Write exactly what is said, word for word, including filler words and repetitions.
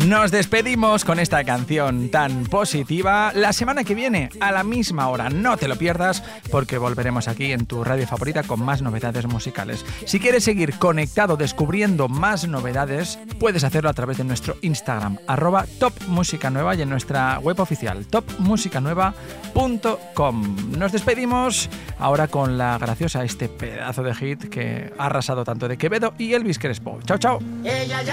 Nos despedimos con esta canción tan positiva. La semana que viene, a la misma hora, no te lo pierdas, porque volveremos aquí en tu radio favorita con más novedades musicales. Si quieres seguir conectado descubriendo más novedades, puedes hacerlo a través de nuestro Instagram, arroba Top Música Nueva, y en nuestra web oficial, top música nueva punto com. Nos despedimos ahora con la graciosa, este pedazo de hit que ha arrasado tanto de Quevedo y Elvis Crespo. Chao, chao. Ella ya